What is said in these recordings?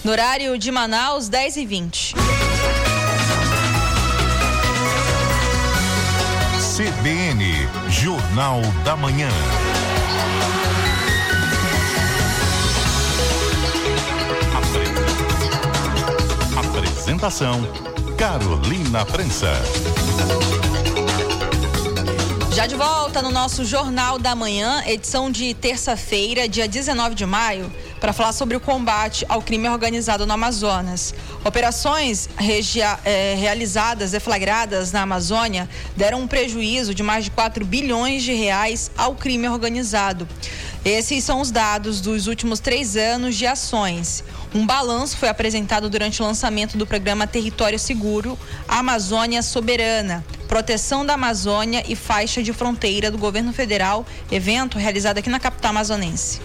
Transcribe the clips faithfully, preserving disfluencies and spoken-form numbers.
No horário de Manaus, dez e vinte. C B N, Jornal da Manhã. Apresentação, Carolina Prensa. Já de volta no nosso Jornal da Manhã, edição de terça-feira, dia dezenove de maio, para falar sobre o combate ao crime organizado no Amazonas. Operações regia, eh, realizadas, deflagradas na Amazônia, deram um prejuízo de mais de quatro bilhões de reais ao crime organizado. Esses são os dados dos últimos três anos de ações. Um balanço foi apresentado durante o lançamento do programa Território Seguro, Amazônia Soberana, Proteção da Amazônia e Faixa de Fronteira do Governo Federal, evento realizado aqui na capital amazonense.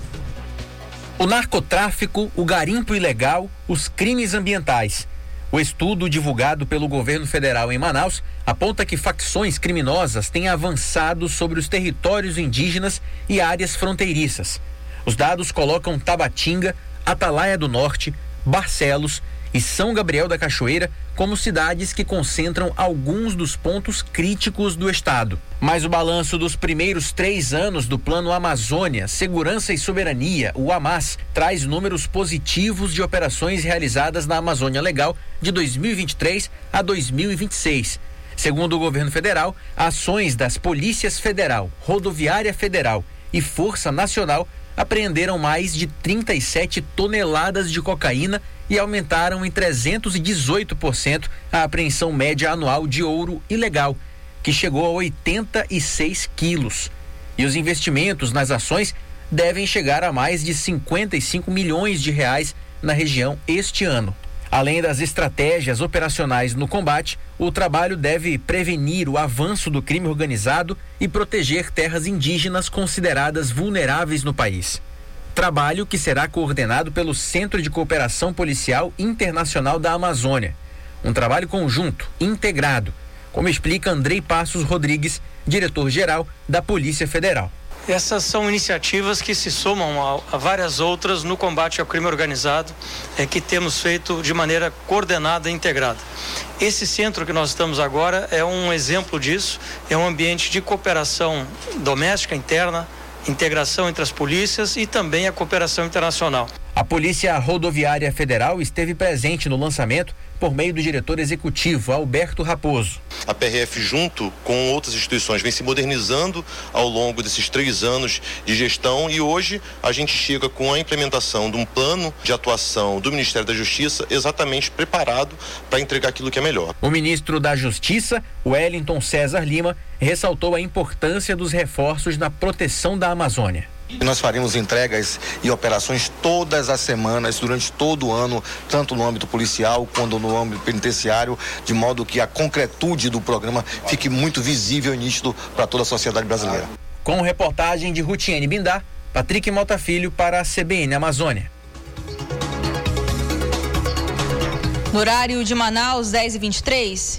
O narcotráfico, o garimpo ilegal, os crimes ambientais. O estudo divulgado pelo governo federal em Manaus aponta que facções criminosas têm avançado sobre os territórios indígenas e áreas fronteiriças. Os dados colocam Tabatinga, Atalaia do Norte, Barcelos e São Gabriel da Cachoeira como cidades que concentram alguns dos pontos críticos do estado. Mas o balanço dos primeiros três anos do Plano Amazônia, Segurança e Soberania, o AMAS, traz números positivos de operações realizadas na Amazônia Legal de dois mil e vinte e três a dois mil e vinte e seis. Segundo o governo federal, ações das Polícias Federal, Rodoviária Federal e Força Nacional apreenderam mais de trinta e sete toneladas de cocaína e aumentaram em trezentos e dezoito por cento a apreensão média anual de ouro ilegal, que chegou a oitenta e seis quilos. E os investimentos nas ações devem chegar a mais de cinquenta e cinco milhões de reais na região este ano. Além das estratégias operacionais no combate, o trabalho deve prevenir o avanço do crime organizado e proteger terras indígenas consideradas vulneráveis no país. Trabalho que será coordenado pelo Centro de Cooperação Policial Internacional da Amazônia. Um trabalho conjunto, integrado, como explica Andrei Passos Rodrigues, diretor-geral da Polícia Federal. Essas são iniciativas que se somam a, a várias outras no combate ao crime organizado, é, que temos feito de maneira coordenada e integrada. Esse centro que nós estamos agora é um exemplo disso, é um ambiente de cooperação doméstica, interna, integração entre as polícias e também a cooperação internacional. A Polícia Rodoviária Federal esteve presente no lançamento por meio do diretor executivo, Alberto Raposo. A P R F, junto com outras instituições, vem se modernizando ao longo desses três anos de gestão e hoje a gente chega com a implementação de um plano de atuação do Ministério da Justiça exatamente preparado para entregar aquilo que é melhor. O ministro da Justiça, Wellington César Lima, ressaltou a importância dos reforços na proteção da Amazônia. Nós faremos entregas e operações todas as semanas, durante todo o ano, tanto no âmbito policial quanto no âmbito penitenciário, de modo que a concretude do programa fique muito visível e nítido para toda a sociedade brasileira. Com reportagem de Rutiene Bindá, Patrick Mota Filho para a C B N Amazônia. No horário de Manaus, dez e vinte e três.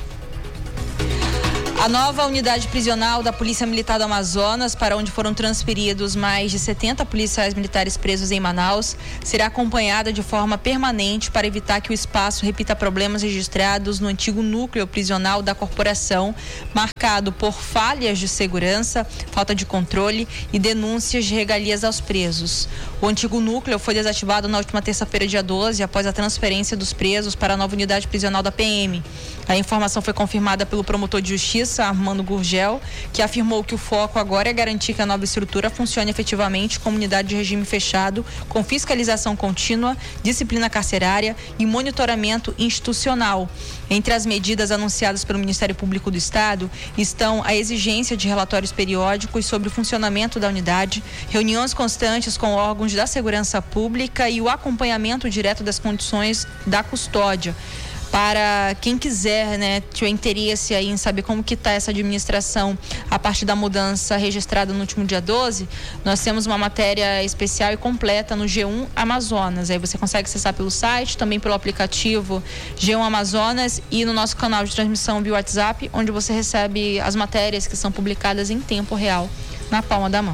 A nova unidade prisional da Polícia Militar do Amazonas, para onde foram transferidos mais de setenta policiais militares presos em Manaus, será acompanhada de forma permanente para evitar que o espaço repita problemas registrados no antigo núcleo prisional da corporação, marcado por falhas de segurança, falta de controle e denúncias de regalias aos presos. O antigo núcleo foi desativado na última terça-feira, dia doze, após a transferência dos presos para a nova unidade prisional da P M. A informação foi confirmada pelo promotor de justiça, Armando Gurgel, que afirmou que o foco agora é garantir que a nova estrutura funcione efetivamente como unidade de regime fechado, com fiscalização contínua, disciplina carcerária e monitoramento institucional. Entre as medidas anunciadas pelo Ministério Público do Estado estão a exigência de relatórios periódicos sobre o funcionamento da unidade, reuniões constantes com órgãos da segurança pública e o acompanhamento direto das condições da custódia. Para quem quiser, né, tiver interesse aí em saber como que está essa administração a partir da mudança registrada no último dia doze, nós temos uma matéria especial e completa no G um Amazonas. Aí você consegue acessar pelo site, também pelo aplicativo G um Amazonas e no nosso canal de transmissão via WhatsApp, onde você recebe as matérias que são publicadas em tempo real na palma da mão.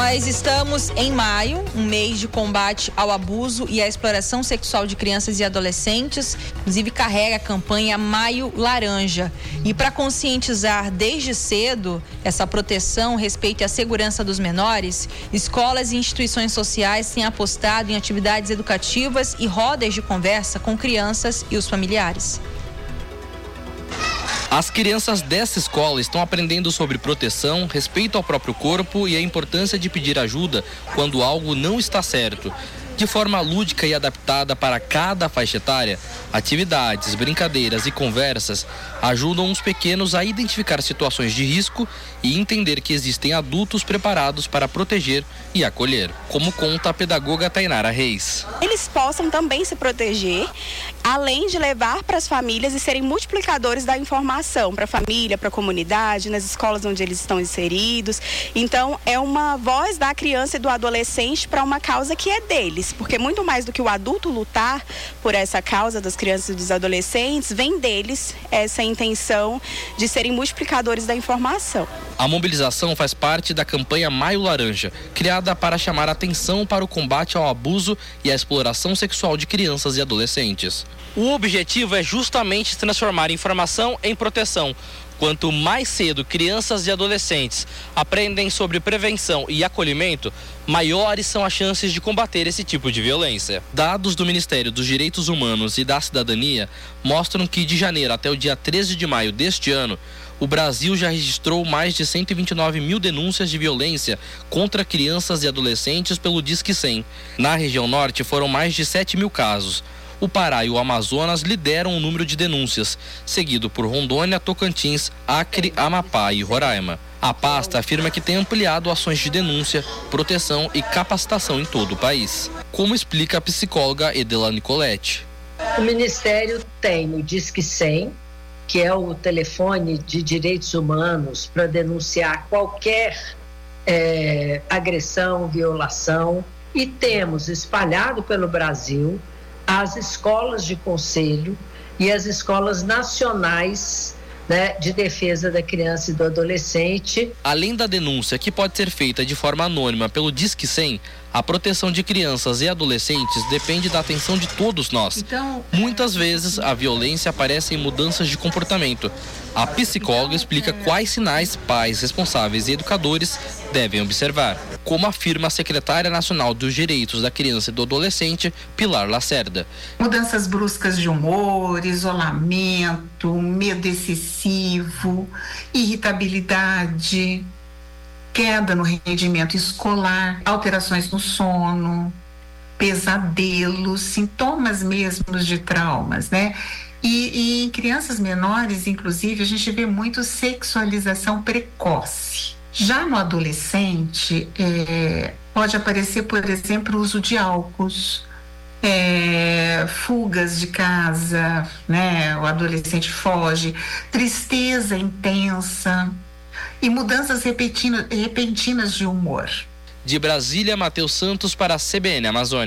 Nós estamos em maio, um mês de combate ao abuso e à exploração sexual de crianças e adolescentes. Inclusive, carrega a campanha Maio Laranja. E para conscientizar desde cedo essa proteção, respeito e a segurança dos menores, escolas e instituições sociais têm apostado em atividades educativas e rodas de conversa com crianças e os familiares. As crianças dessa escola estão aprendendo sobre proteção, respeito ao próprio corpo e a importância de pedir ajuda quando algo não está certo. De forma lúdica e adaptada para cada faixa etária, atividades, brincadeiras e conversas ajudam os pequenos a identificar situações de risco e entender que existem adultos preparados para proteger e acolher, como conta a pedagoga Tainara Reis. Eles possam também se proteger, além de levar para as famílias e serem multiplicadores da informação para a família, para a comunidade, nas escolas onde eles estão inseridos. Então, é uma voz da criança e do adolescente para uma causa que é deles. Porque muito mais do que o adulto lutar por essa causa das crianças e dos adolescentes, vem deles essa intenção de serem multiplicadores da informação. A mobilização faz parte da campanha Maio Laranja, criada para chamar atenção para o combate ao abuso e à exploração sexual de crianças e adolescentes. O objetivo é justamente transformar informação em proteção. Quanto mais cedo crianças e adolescentes aprendem sobre prevenção e acolhimento, maiores são as chances de combater esse tipo de violência. Dados do Ministério dos Direitos Humanos e da Cidadania mostram que de janeiro até o dia treze de maio deste ano, o Brasil já registrou mais de cento e vinte e nove mil denúncias de violência contra crianças e adolescentes pelo Disque cem. Na região norte foram mais de sete mil casos. O Pará e o Amazonas lideram o número de denúncias, seguido por Rondônia, Tocantins, Acre, Amapá e Roraima. A pasta afirma que tem ampliado ações de denúncia, proteção e capacitação em todo o país, como explica a psicóloga Edela Nicoletti. O Ministério tem o Disque cem, que é o telefone de direitos humanos para denunciar qualquer é, agressão, violação, e temos espalhado pelo Brasil as escolas de conselho e as escolas nacionais, né, de defesa da criança e do adolescente. Além da denúncia, que pode ser feita de forma anônima pelo Disque cem, a proteção de crianças e adolescentes depende da atenção de todos nós. Então, Muitas vezes a violência aparece em mudanças de comportamento. A psicóloga explica quais sinais pais, responsáveis e educadores devem observar, como afirma a secretária nacional dos Direitos da Criança e do Adolescente, Pilar Lacerda. Mudanças bruscas de humor, isolamento, medo excessivo, irritabilidade, queda no rendimento escolar, alterações no sono, pesadelos, sintomas mesmos de traumas, né? E, e em crianças menores, inclusive, a gente vê muito sexualização precoce. Já no adolescente, é, pode aparecer, por exemplo, o uso de álcools, é, fugas de casa, né? O adolescente foge, tristeza intensa e mudanças repentinas, repentinas de humor. De Brasília, Matheus Santos para a C B N Amazônia.